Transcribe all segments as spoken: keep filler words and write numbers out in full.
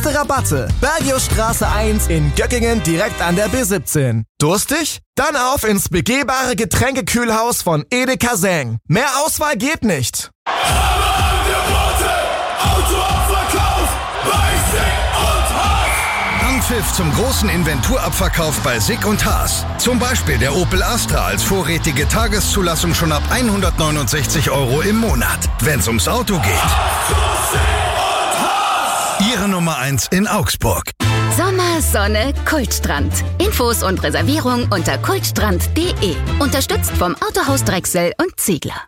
beste Rabatte. Bergiusstraße eins in Göttingen direkt an der B siebzehn. Durstig? Dann auf ins begehbare Getränkekühlhaus von Edeka Seng. Mehr Auswahl geht nicht. Anpfiff zum großen Inventurabverkauf bei Sick und Haas. Zum Beispiel der Opel Astra als vorrätige Tageszulassung schon ab hundertneunundsechzig Euro im Monat. Wenn's ums Auto geht. Ihre Nummer eins in Augsburg. Sommer, Sonne, Kultstrand. Infos und Reservierung unter kultstrand punkt de. Unterstützt vom Autohaus Drechsel und Ziegler.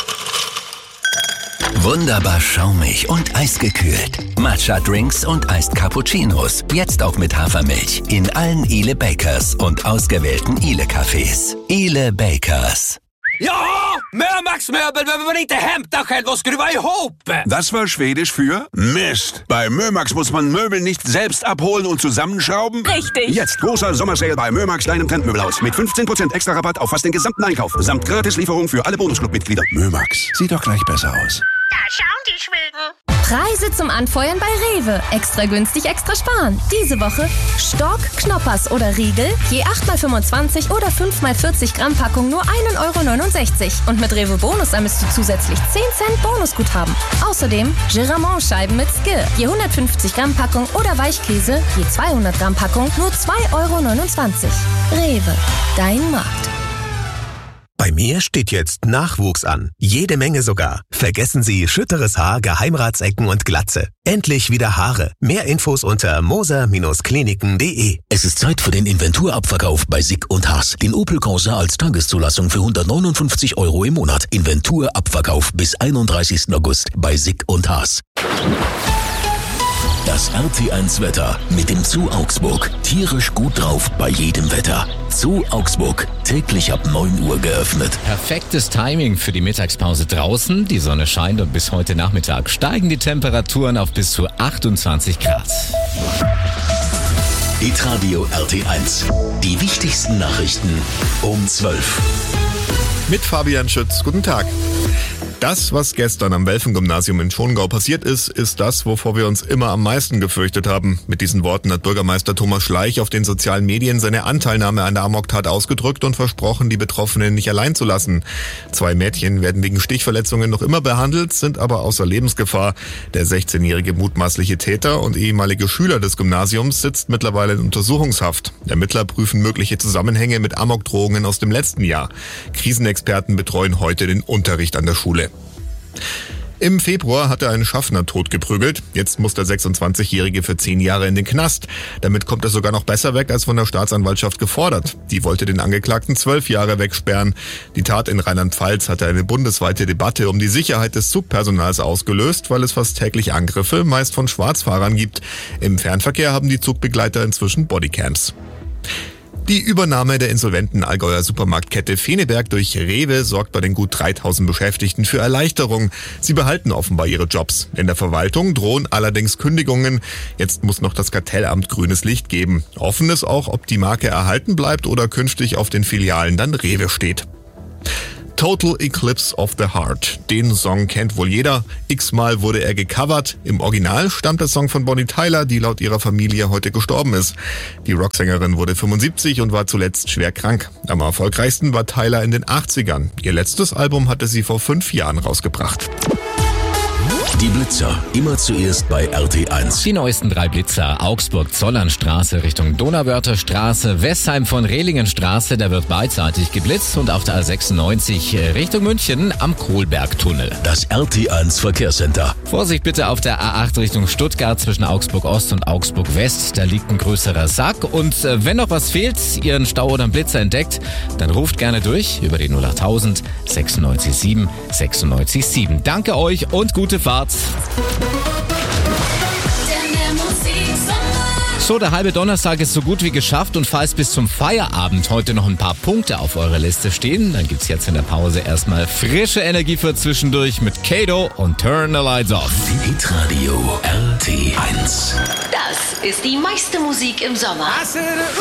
Wunderbar schaumig und eisgekühlt. Matcha-Drinks und Iced Cappuccinos. Jetzt auch mit Hafermilch. In allen Ile Bakers und ausgewählten Ile-Cafés. Ile Bakers. Ja, Mömax Möbel behöver man inte hämta själv och skruva ihop. Das war Schwedisch für Mist. Bei Mömax muss man Möbel nicht selbst abholen und zusammenschrauben. Richtig. Jetzt großer Sommersale bei Mömax, deinem Trendmöbelhaus. Mit fünfzehn Prozent extra Rabatt auf fast den gesamten Einkauf. Samt Gratislieferung für alle Bonusclub-Mitglieder. Mömax, sieht doch gleich besser aus. Da schauen die Schweden. Preise zum Anfeuern bei Rewe. Extra günstig, extra sparen. Diese Woche Stork, Knoppers oder Riegel. Je acht mal fünfundzwanzig oder fünf mal vierzig Gramm Packung nur ein Euro neunundsechzig. Und mit Rewe Bonus ermisst du zusätzlich zehn Cent Bonusguthaben. Außerdem Giramont-Scheiben mit Skill. Je hundertfünfzig Gramm Packung oder Weichkäse. Je zweihundert Gramm Packung nur zwei Euro neunundzwanzig. Rewe, dein Markt. Bei mir steht jetzt Nachwuchs an. Jede Menge sogar. Vergessen Sie schütteres Haar, Geheimratsecken und Glatze. Endlich wieder Haare. Mehr Infos unter moser Kliniken punkt de. Es ist Zeit für den Inventurabverkauf bei Sick und Haas. Den Opel Corsa als Tageszulassung für hundertneunundfünfzig Euro im Monat. Inventurabverkauf bis einunddreißigsten August bei Sick und Haas. Das R T eins Wetter mit dem Zoo Augsburg. Tierisch gut drauf bei jedem Wetter. Zoo Augsburg, täglich ab neun Uhr geöffnet. Perfektes Timing für die Mittagspause draußen. Die Sonne scheint und bis heute Nachmittag steigen die Temperaturen auf bis zu achtundzwanzig Grad. Hitradio R T eins. Die wichtigsten Nachrichten um zwölf. Mit Fabian Schütz. Guten Tag. Das, was gestern am Welfen-Gymnasium in Schongau passiert ist, ist das, wovor wir uns immer am meisten gefürchtet haben. Mit diesen Worten hat Bürgermeister Thomas Schleich auf den sozialen Medien seine Anteilnahme an der Amoktat ausgedrückt und versprochen, die Betroffenen nicht allein zu lassen. Zwei Mädchen werden wegen Stichverletzungen noch immer behandelt, sind aber außer Lebensgefahr. Der sechzehnjährige mutmaßliche Täter und ehemalige Schüler des Gymnasiums sitzt mittlerweile in Untersuchungshaft. Ermittler prüfen mögliche Zusammenhänge mit Amokdrohungen aus dem letzten Jahr. Krisenexperten betreuen heute den Unterricht an der Schule. Im Februar hat er einen Schaffner totgeprügelt. Jetzt muss der sechsundzwanzigjährige für zehn Jahre in den Knast. Damit kommt er sogar noch besser weg als von der Staatsanwaltschaft gefordert. Die wollte den Angeklagten zwölf Jahre wegsperren. Die Tat in Rheinland-Pfalz hatte eine bundesweite Debatte um die Sicherheit des Zugpersonals ausgelöst, weil es fast täglich Angriffe, meist von Schwarzfahrern, gibt. Im Fernverkehr haben die Zugbegleiter inzwischen Bodycams. Die Übernahme der insolventen Allgäuer Supermarktkette Feneberg durch Rewe sorgt bei den gut dreitausend Beschäftigten für Erleichterung. Sie behalten offenbar ihre Jobs. In der Verwaltung drohen allerdings Kündigungen. Jetzt muss noch das Kartellamt grünes Licht geben. Offen ist auch, ob die Marke erhalten bleibt oder künftig auf den Filialen dann Rewe steht. Total Eclipse of the Heart. Den Song kennt wohl jeder. X-mal wurde er gecovert. Im Original stammt der Song von Bonnie Tyler, die laut ihrer Familie heute gestorben ist. Die Rocksängerin wurde fünfundsiebzig und war zuletzt schwer krank. Am erfolgreichsten war Tyler in den achtzigern. Ihr letztes Album hatte sie vor fünf Jahren rausgebracht. Die Blitzer, immer zuerst bei R T eins. Die neuesten drei Blitzer: Augsburg-Zollernstraße Richtung Donauwörther Straße, Westheim von Rehlingenstraße, da wird beidseitig geblitzt, und auf der A sechsundneunzig Richtung München am Kohlbergtunnel. Das R T eins Verkehrscenter. Vorsicht bitte auf der A acht Richtung Stuttgart zwischen Augsburg-Ost und Augsburg-West, da liegt ein größerer Sack, und äh, wenn noch was fehlt, ihr einen Stau oder einen Blitzer entdeckt, dann ruft gerne durch über die null achttausend sechsundneunzig sieben sechsundneunzig sieben. Danke euch und gute Fahrt. So, der halbe Donnerstag ist so gut wie geschafft, und falls bis zum Feierabend heute noch ein paar Punkte auf eurer Liste stehen, dann gibt's jetzt in der Pause erstmal frische Energie für zwischendurch mit Kato und Turn the Lights Off. Hitradio R T eins. Das ist die meiste Musik im Sommer.